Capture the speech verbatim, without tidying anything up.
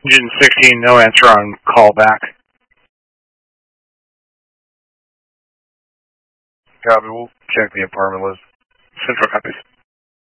Engine sixteen, no answer on call back. Copy, we'll check the apartment list. Central copies.